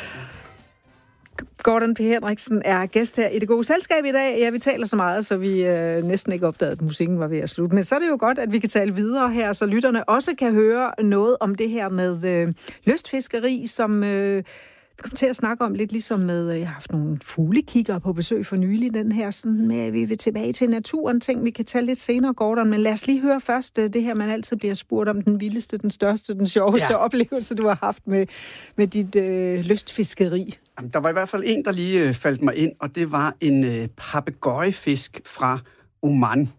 Gordon P. Henriksen er gæst her i Det Gode Selskab i dag. Ja, vi taler så meget, så vi næsten ikke opdagede, at musikken var ved at slutte. Men så er det jo godt, at vi kan tale videre her, så lytterne også kan høre noget om det her med lystfiskeri, som vi kommer til at snakke om lidt ligesom med, jeg har haft nogle fuglekiggere på besøg for nylig, den her sådan med, at vi vil tilbage til naturen, ting vi kan tage lidt senere, Gordon, men lad os lige høre først det her, man altid bliver spurgt om, den vildeste, den største, den sjoveste oplevelse, du har haft med dit lystfiskeri. Der var i hvert fald en, der lige faldt mig ind, og det var en papegøjefisk fra Oman.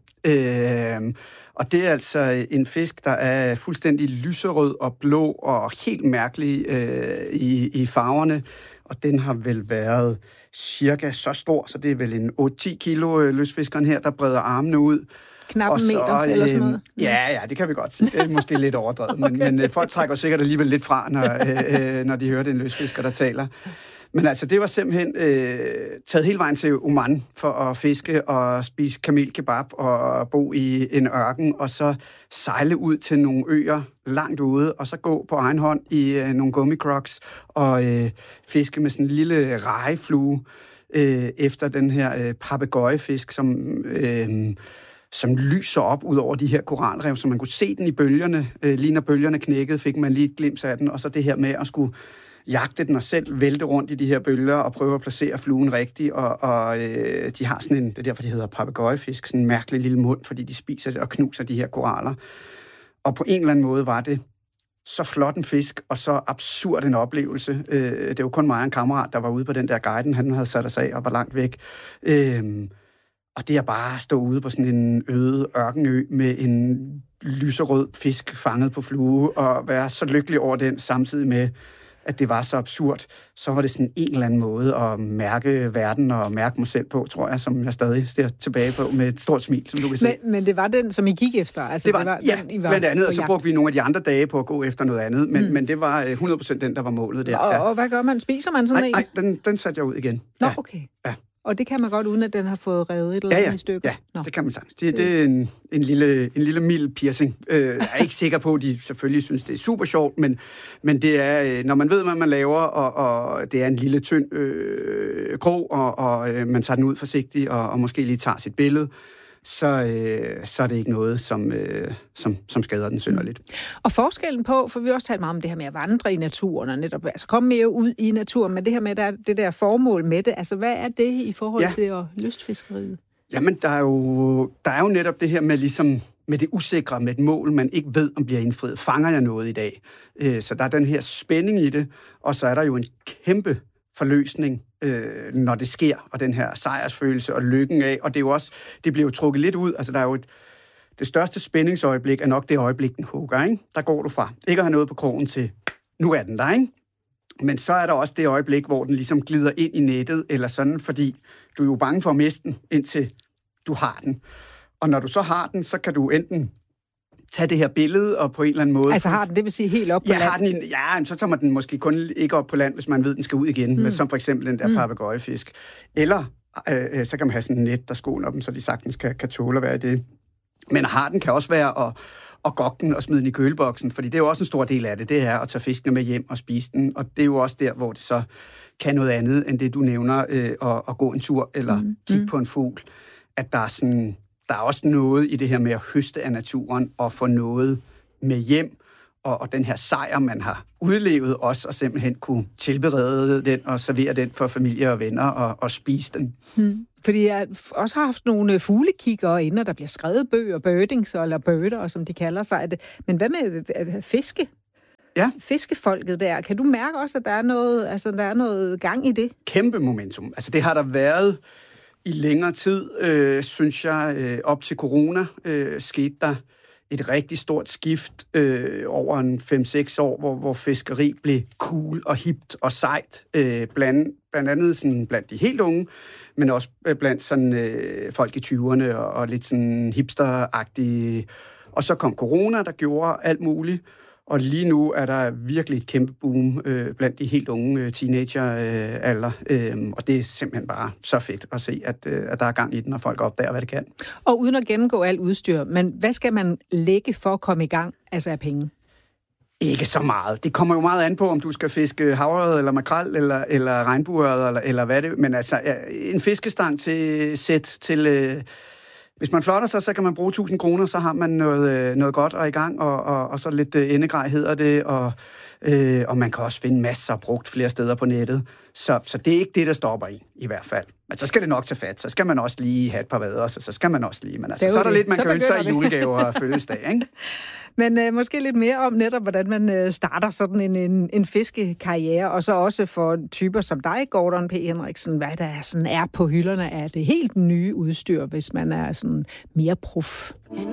Og det er altså en fisk, der er fuldstændig lyserød og blå og helt mærkelig i farverne. Og den har vel været cirka så stor, så det er vel en 8-10 kilo lystfiskeren her, der breder armene ud. Knap en meter eller sådan noget? Ja, det kan vi godt sige. Det er måske lidt overdrevet, okay. men folk trækker sikkert alligevel lidt fra, når de hører den lystfisker, der taler. Men altså, det var simpelthen taget hele vejen til Oman for at fiske og spise kamelkebab og bo i en ørken, og så sejle ud til nogle øer langt ude, og så gå på egen hånd i nogle gummicrocs og fiske med sådan en lille rejeflue efter den her papegøjefisk, som lyser op ud over de her koralrev, så man kunne se den i bølgerne. Lige når bølgerne knækkede, fik man lige et glimt af den, og så det her med at skulle jagte den og selv vælte rundt i de her bølger og prøve at placere fluen rigtigt, og de har sådan en, det er derfor, de hedder papegøjefisk, sådan en mærkelig lille mund, fordi de spiser det og knuser de her koraller. Og på en eller anden måde var det så flot en fisk, og så absurd en oplevelse. Det var kun mig og en kammerat, der var ude på den der guiden, han havde sat os af og var langt væk. Og det er bare at stå ude på sådan en øde ørkenø med en lyserød fisk fanget på flue, og være så lykkelig over den, samtidig med, at det var så absurd, så var det sådan en eller anden måde at mærke verden og mærke mig selv på, tror jeg, som jeg stadig ser tilbage på med et stort smil, som du kan se. Men det var den, som I gik efter? Altså, det var den, I var blandt andet, og så brugte vi nogle af de andre dage på at gå efter noget andet, men det var 100% den, der var målet der. Og hvad gør man? Spiser man sådan en? Nej, den satte jeg ud igen. Nå, okay. Ja. Og det kan man godt, uden at den har fået revet et eller andet i stykker? Ja, det kan man sagtens. Det er en lille mild piercing. Jeg er ikke sikker på, at de selvfølgelig synes, det er super sjovt, men det er, når man ved, hvad man laver, og det er en lille tynd krog, og man tager den ud forsigtigt, og måske lige tager sit billede, så er det ikke noget, som skader den synderligt. Og forskellen på, for vi har også talt meget om det her med at vandre i naturen, og netop altså komme mere ud i naturen, men det her med det der formål med det, altså hvad er det i forhold til lystfiskeriet? Jamen, der er jo netop det her med ligesom med det usikre, med et mål, man ikke ved, om bliver indfriet. Fanger jeg noget i dag? Så der er den her spænding i det, og så er der jo en kæmpe forløsning, når det sker, og den her sejrsfølelse og lykken af, og det er jo også, det bliver jo trukket lidt ud, altså der er jo det største spændingsøjeblik er nok det øjeblik, den hugger, ikke? Der går du fra ikke at have noget på krogen til, nu er den der, ikke? Men så er der også det øjeblik, hvor den ligesom glider ind i nettet, eller sådan, fordi du er jo bange for at miste den, indtil du har den. Og når du så har den, så kan du enten tage det her billede og på en eller anden måde... Altså har den, det vil sige helt op på land? Så tager man den måske kun ikke op på land, hvis man ved, den skal ud igen, men som for eksempel den der papegøjefisk. Eller så kan man have sådan en net, der skåner dem, så de sagtens kan tåle at være i det. Men har den kan også være at gokke den og smide den i køleboksen, fordi det er jo også en stor del af det, det er at tage fiskene med hjem og spise den, og det er jo også der, hvor det så kan noget andet, end det du nævner, at gå en tur eller kigge på en fugl. At der er også noget i det her med at høste af naturen og få noget med hjem, og den her sejr, man har udlevet også, og simpelthen kunne tilberede den og servere den for familie og venner og spise den. Fordi jeg også har haft nogle fuglekiggere inde, og der bliver skrevet bøger, birdings eller birder, som de kalder sig. Men hvad med fiske? Ja. Fiskefolket der. Kan du mærke også, at der er noget gang i det? Kæmpe momentum. Altså det har der været i længere tid, synes jeg, op til corona, skete der et rigtig stort skift over en 5-6 år, hvor fiskeri blev cool og hipt og sejt, blandt andet sådan blandt de helt unge, men også blandt sådan folk i 20'erne og lidt sådan hipsteragtige. Og så kom corona, der gjorde alt muligt, og lige nu er der virkelig et kæmpe boom blandt de helt unge teenager-alder, og det er simpelthen bare så fedt at se, at der er gang i den, og folk opdager, hvad det kan. Og uden at gennemgå alt udstyr, men hvad skal man lægge for at komme i gang, altså af penge? Ikke så meget. Det kommer jo meget an på, om du skal fiske havørred, eller makrel, eller regnbueørred, eller hvad det. Men altså, en fiskestang til sæt til... Hvis man flotter sig, så kan man bruge 1.000 kroner, så har man noget godt og i gang, og så lidt endegrej hedder det, og man kan også finde masser af brugt flere steder på nettet. Så det er ikke det, der stopper i hvert fald. Men så skal det nok tage fat. Så skal man også lige have et par vader, så skal man også lige. Men altså, så er der lidt, man kan ønske sig i julegaver og fødselsdag, ikke? Men måske lidt mere om netop, hvordan man starter sådan en fiskekarriere, og så også for typer som dig, Gordon P. Henriksen, hvad der sådan er på hylderne af det helt nye udstyr, hvis man er sådan mere prof.